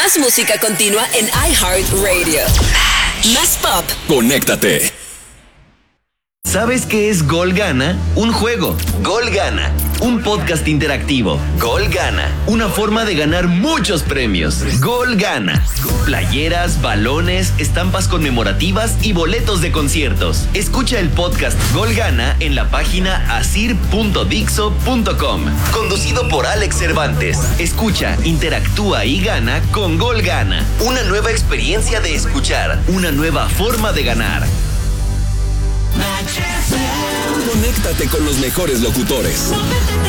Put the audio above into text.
Más música continua en iHeartRadio. Más pop. Conéctate. ¿Sabes qué es Gol Gana? Un juego. Gol Gana. Un podcast interactivo. Gol Gana. Una forma de ganar muchos premios. Gol Gana. Playeras, balones, estampas conmemorativas y boletos de conciertos. Escucha el podcast Gol Gana en la página asir.dixo.com. Conducido por Alex Cervantes. Escucha, interactúa y gana con Gol Gana. Una nueva experiencia de escuchar. Una nueva forma de ganar. Conéctate con los mejores locutores.